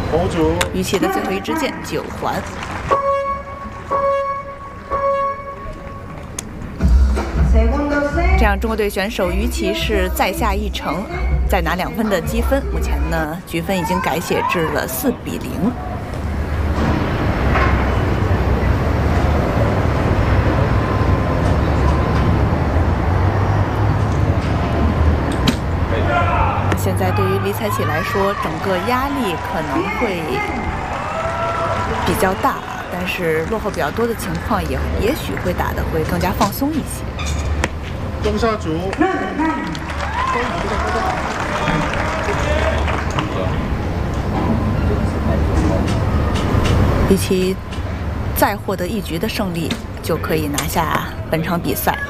于琦的最后一支箭9环。这样，中国队选手于琦是再下一城，再拿2分的积分。目前呢，局分已经改写至了4比0。现在对于李彩启来说，整个压力可能会比较大，但是落后比较多的情况也许会打得会更加放松一些。 中下组。 李琦再获得1局的胜利，就可以拿下本场比赛。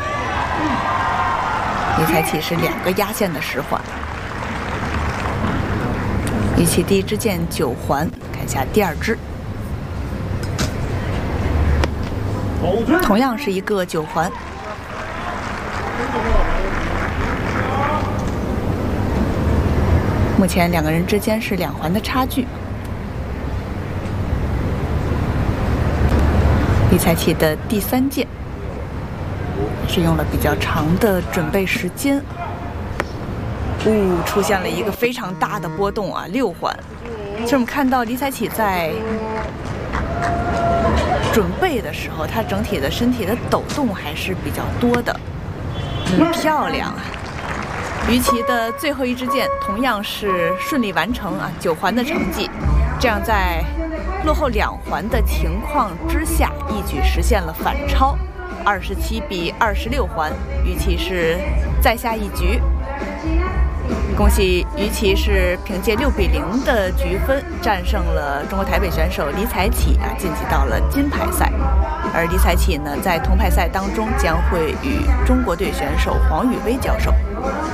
李彩启是2个压线的10环。于琦第一支箭9环，看一下第2支，同样是一个9环。目前2个人之间是2环的差距。李彩启的第3箭是用了比较长的准备时间。出现了一个非常大的波动啊，6环。其实我们看到李彩启在准备的时候，他整体的身体的抖动还是比较多的，漂亮。于琦的最后一支箭同样是顺利完成啊，9环的成绩，这样在落后2环的情况之下，一举实现了反超，27比26环，于琦是再下1局。恭喜于琦是凭借6比0的局分战胜了中国台北选手李彩启啊，晋级到了金牌赛。而李彩启呢，在铜牌赛当中将会与中国队选手黄宇威交手。